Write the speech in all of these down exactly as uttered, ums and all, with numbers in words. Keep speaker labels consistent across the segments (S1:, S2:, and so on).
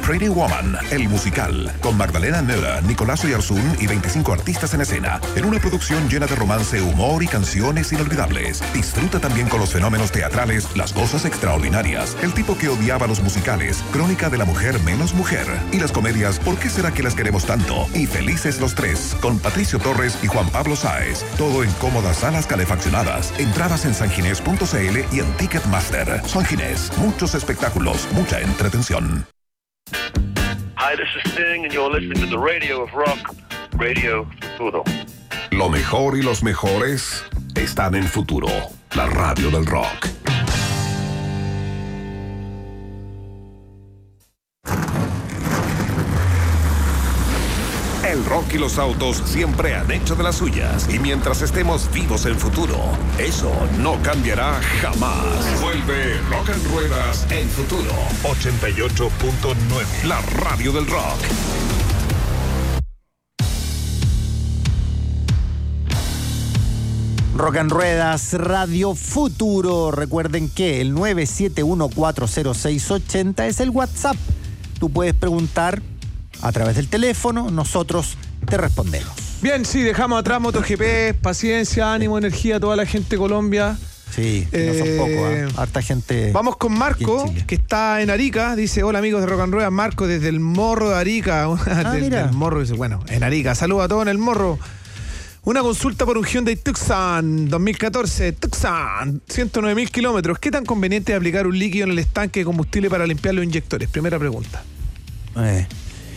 S1: Pretty Woman, el musical, con Magdalena Müller, Nicolás Oyarzún y veinticinco artistas en escena, en una producción llena de romance, humor y canciones inolvidables. Disfruta también con los fenómenos teatrales, las cosas extraordinarias, el tipo que odiaba los musicales, Crónica de la mujer menos mujer, y las comedias ¿Por qué será que las queremos tanto? Y Felices los tres, con Patricio Torres y Juan Pablo Sáez. Todo en cómodas salas calefaccionadas. Entradas en sanginés punto c l y en Ticketmaster. San Ginés, muchos espectáculos, mucha entretención.
S2: Hi, this is Sting and you're listening to the Radio of Rock, Radio Futuro.
S1: Lo mejor y los mejores están en Futuro, la radio del rock. El rock y los autos siempre han hecho de las suyas. Y mientras estemos vivos en Futuro, eso no cambiará jamás. Vuelve Rock and Ruedas en Futuro. ochenta y ocho punto nueve. La radio del rock.
S3: Rock and Ruedas, Radio Futuro. Recuerden que el nueve siete uno cuatro cero seis ocho cero es el WhatsApp. Tú puedes preguntar a través del teléfono, nosotros te respondemos.
S4: Bien, sí, dejamos atrás MotoGP, paciencia, ánimo, energía a toda la gente de Colombia.
S3: Sí, que no son
S4: Eh,
S3: pocos, ¿eh? Harta gente.
S4: Vamos con Marco,
S3: aquí en Chile.
S4: que está en Arica. Dice, hola amigos de Rock and Ruedas, Marco desde el Morro de Arica.
S3: Ah,
S4: del,
S3: mira.
S4: del Morro, dice, bueno, en Arica. Saludos a todos en el Morro. Una consulta por un Hyundai Tucson dos mil catorce. Tucson, ciento nueve mil kilómetros. ¿Qué tan conveniente es aplicar un líquido en el estanque de combustible para limpiar los inyectores? Primera pregunta.
S3: Eh.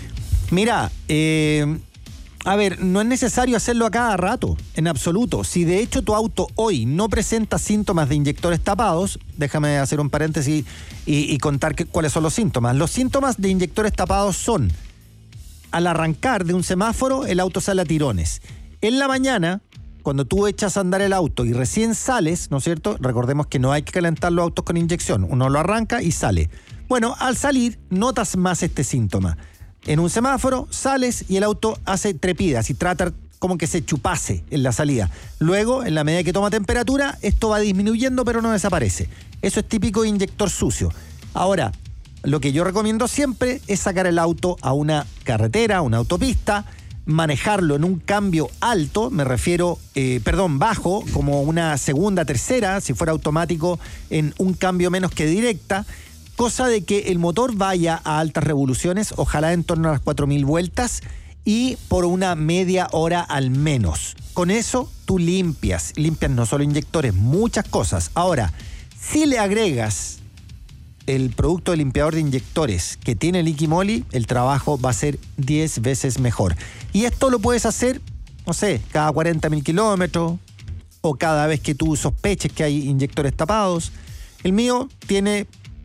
S3: Mira, eh, a ver, no es necesario hacerlo a cada rato, en absoluto. Si de hecho tu auto hoy no presenta síntomas de inyectores tapados, déjame hacer un paréntesis y, y contar que, cuáles son los síntomas. Los síntomas de inyectores tapados son, al arrancar de un semáforo, el auto sale a tirones. En la mañana, cuando tú echas a andar el auto y recién sales, ¿no es cierto? Recordemos que no hay que calentar los autos con inyección. Uno lo arranca y sale. Bueno, al salir, notas más este síntoma. En un semáforo, sales y el auto hace trepidas y trata como que se chupase en la salida. Luego, en la medida que toma temperatura, esto va disminuyendo pero no desaparece. Eso es típico de inyector sucio. Ahora, lo que yo recomiendo siempre es sacar el auto a una carretera, a una autopista, manejarlo en un cambio alto, me refiero, eh, perdón, bajo, como una segunda, tercera, si fuera automático, en un cambio menos que directa, cosa de que el motor vaya a altas revoluciones, ojalá en torno a las cuatro mil vueltas, y por una media hora al menos. Con eso tú limpias, limpias no solo inyectores, muchas cosas. Ahora, si le agregas el producto de limpiador de inyectores que tiene Liquimoli, el trabajo va a ser diez veces mejor. Y esto lo puedes hacer, no sé, cada cuarenta mil kilómetros o cada vez que tú sospeches que hay inyectores tapados. El mío tiene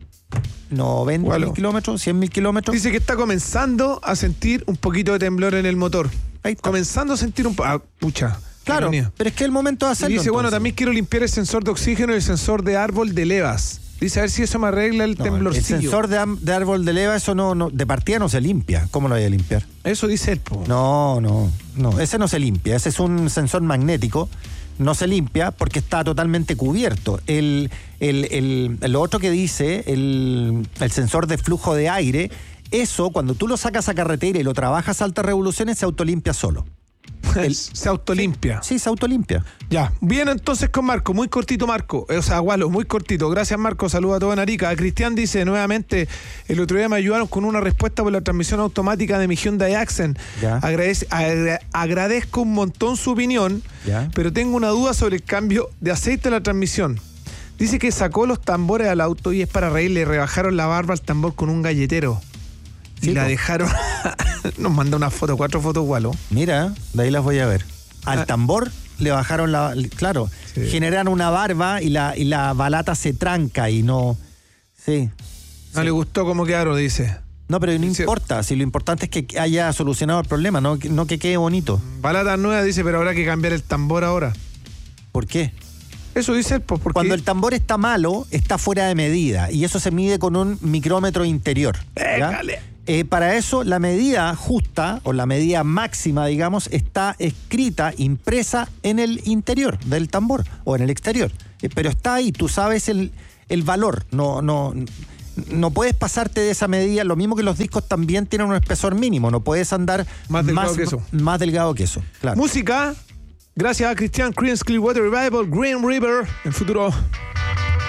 S3: noventa mil kilómetros, cien mil kilómetros.
S4: Dice que está comenzando a sentir un poquito de temblor en el motor.
S3: Ahí está.
S4: Comenzando a sentir un poco... Ah, pucha.
S3: Claro,
S4: ironía.
S3: pero es que el momento de
S4: Y
S3: hacerlo.
S4: dice, bueno,
S3: entonces.
S4: también quiero limpiar el sensor de oxígeno y el sensor de árbol de levas. Dice, a ver si eso me arregla el
S3: No,
S4: temblorcillo.
S3: el sensor de, am- de árbol de leva, eso no, no, de partida no se limpia. ¿Cómo lo voy a limpiar?
S4: Eso dice él, po.
S3: No, no, no, ese no se limpia. Ese es un sensor magnético. No se limpia porque está totalmente cubierto. El, el, el, lo otro que dice, el, el sensor de flujo de aire, eso cuando tú lo sacas a carretera y lo trabajas a altas revoluciones, se autolimpia solo. El-
S4: Se autolimpia.
S3: Sí, se autolimpia.
S4: Ya, bien entonces con Marco, muy cortito Marco, o sea, Gualo, muy cortito. Gracias Marco, saludos a todos en Arica. A Cristian dice nuevamente, el otro día me ayudaron con una respuesta por la transmisión automática de mi Hyundai Accent.
S3: Ya.
S4: Agradece- agra- agradezco un montón su opinión,
S3: Ya.
S4: pero tengo una duda sobre el cambio de aceite de la transmisión. Dice que sacó los tambores al auto y es para reírle, le rebajaron la barba al tambor con un galletero. Y
S3: Sí,
S4: la
S3: po.
S4: dejaron. Nos manda una foto, cuatro fotos, Gualo.
S3: Mira, de ahí las voy a ver. Al
S4: Ah.
S3: tambor le bajaron la... Claro,
S4: Sí.
S3: generan una barba y la, y la balata se tranca y no... Sí.
S4: No le gustó cómo quedaron, dice.
S3: No, pero no
S4: Sí.
S3: importa. Si lo importante es que haya solucionado el problema, no, que- no que quede bonito.
S4: Balata nueva, dice, pero habrá que cambiar el tambor ahora.
S3: ¿Por qué?
S4: Eso dice él, pues, porque...
S3: Cuando el tambor está malo, está fuera de medida y eso se mide con un micrómetro interior. ¿ya?
S4: Pégale.
S3: Eh, para eso, la medida justa o la medida máxima, digamos, está escrita, impresa en el interior del tambor o en el exterior. Eh, pero está ahí, tú sabes el, el valor. No, no, no puedes pasarte de esa medida. Lo mismo que los discos también tienen un espesor mínimo. No puedes andar
S4: Más delgado
S3: más,
S4: que eso.
S3: más delgado que eso. Claro.
S4: Música, gracias a Christian Creedence Clearwater Revival, Green River, en futuro.